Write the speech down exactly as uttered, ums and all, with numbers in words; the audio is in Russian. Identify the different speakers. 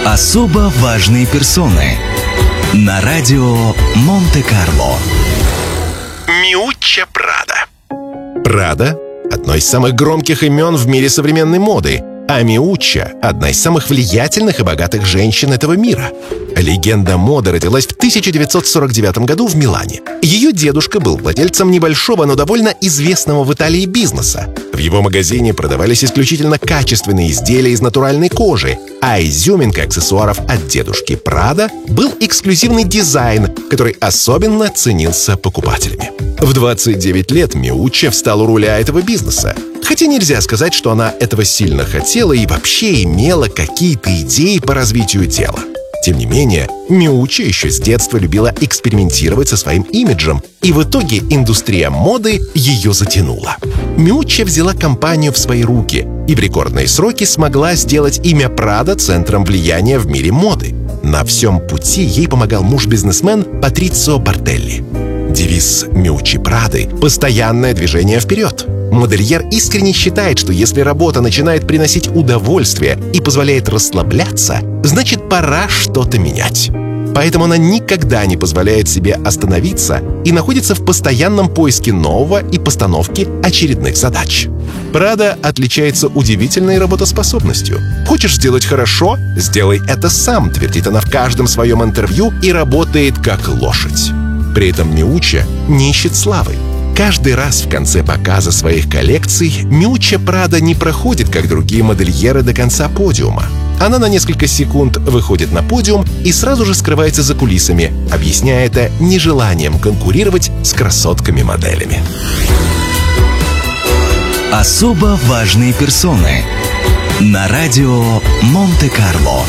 Speaker 1: Особо важные персоны на радио Монте-Карло.
Speaker 2: Миучча Прадо. Прадо – одно из самых громких имен в мире современной моды, а Миучча – одна из самых влиятельных и богатых женщин этого мира. Легенда моды родилась в тысяча девятьсот сорок девятом году в Милане. Ее дедушка был владельцем небольшого, но довольно известного в Италии бизнеса. В его магазине продавались исключительно качественные изделия из натуральной кожи, а изюминкой аксессуаров от дедушки Прадо был эксклюзивный дизайн, который особенно ценился покупателями. В двадцать девять лет Миучча встала у руля этого бизнеса. Хотя нельзя сказать, что она этого сильно хотела и вообще имела какие-то идеи по развитию дела. Тем не менее, Миучча еще с детства любила экспериментировать со своим имиджем, и в итоге индустрия моды ее затянула. Миучча взяла компанию в свои руки и в рекордные сроки смогла сделать имя Прадо центром влияния в мире моды. На всем пути ей помогал муж-бизнесмен Патрицио Бартелли. Девиз Миуччи Прады – постоянное движение вперед. Модельер искренне считает, что если работа начинает приносить удовольствие и позволяет расслабляться, значит, пора что-то менять. Поэтому она никогда не позволяет себе остановиться и находится в постоянном поиске нового и постановке очередных задач. Прадо отличается удивительной работоспособностью. Хочешь сделать хорошо? Сделай это сам, твердит она в каждом своем интервью и работает как лошадь. При этом Миучча не ищет славы. Каждый раз в конце показа своих коллекций Миучча Прадо не проходит, как другие модельеры, до конца подиума. Она на несколько секунд выходит на подиум и сразу же скрывается за кулисами, объясняя это нежеланием конкурировать с красотками-моделями.
Speaker 1: Особо важные персоны на радио Монте-Карло.